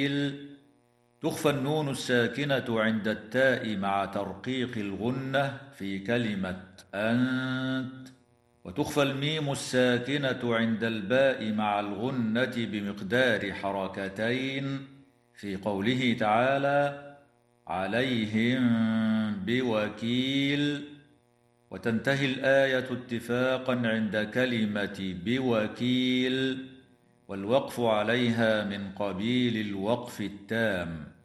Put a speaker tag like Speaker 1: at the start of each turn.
Speaker 1: تخفى النون الساكنة عند التاء مع ترقيق الغنة في كلمة أنت، وتخفى الميم الساكنة عند الباء مع الغنة بمقدار حركتين في قوله تعالى عليهم بوكيل. وتنتهي الآية اتفاقا عند كلمة بوكيل، والوقف عليها من قبيل الوقف التام.